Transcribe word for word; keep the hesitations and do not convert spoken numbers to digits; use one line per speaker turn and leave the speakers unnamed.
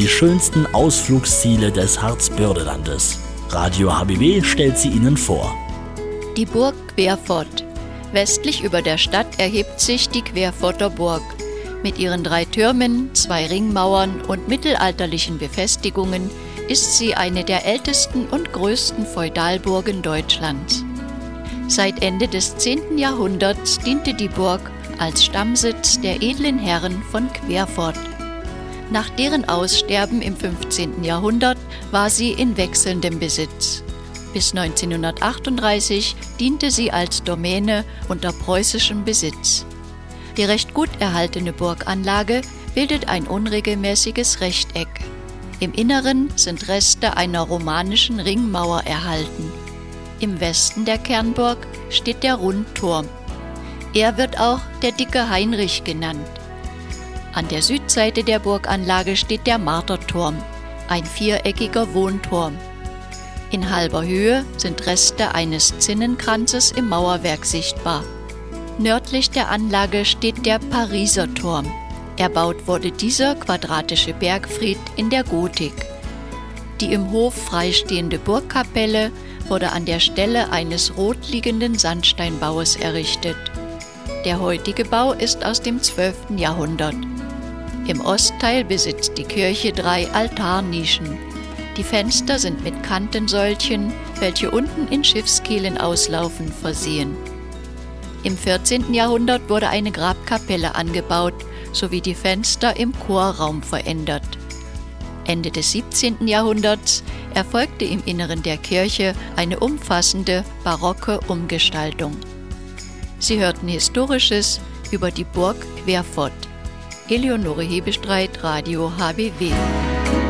die schönsten Ausflugsziele des Harzbördelandes. Radio H B W stellt sie Ihnen vor.
Die Burg Querfurt. Westlich über der Stadt erhebt sich die Querfurter Burg. Mit ihren drei Türmen, zwei Ringmauern und mittelalterlichen Befestigungen ist sie eine der ältesten und größten Feudalburgen Deutschlands. Seit Ende des zehnten Jahrhunderts diente die Burg als Stammsitz der edlen Herren von Querfurt. Nach deren Aussterben im fünfzehnten Jahrhundert war sie in wechselndem Besitz. Bis neunzehnhundertachtunddreißig diente sie als Domäne unter preußischem Besitz. Die recht gut erhaltene Burganlage bildet ein unregelmäßiges Rechteck. Im Inneren sind Reste einer romanischen Ringmauer erhalten. Im Westen der Kernburg steht der Rundturm. Er wird auch der Dicke Heinrich genannt. An der Südseite der Burganlage steht der Marterturm, ein viereckiger Wohnturm. In halber Höhe sind Reste eines Zinnenkranzes im Mauerwerk sichtbar. Nördlich der Anlage steht der Pariser Turm. Erbaut wurde dieser quadratische Bergfried in der Gotik. Die im Hof freistehende Burgkapelle wurde an der Stelle eines rotliegenden Sandsteinbaues errichtet. Der heutige Bau ist aus dem zwölften Jahrhundert. Im Ostteil besitzt die Kirche drei Altarnischen. Die Fenster sind mit Kantensäulchen, welche unten in Schiffskehlen auslaufen, versehen. Im vierzehnten Jahrhundert wurde eine Grabkapelle angebaut, sowie die Fenster im Chorraum verändert. Ende des siebzehnten Jahrhunderts erfolgte im Inneren der Kirche eine umfassende barocke Umgestaltung. Sie hörten Historisches über die Burg Querfurt. Eleonore Hebestreit, Radio H B W.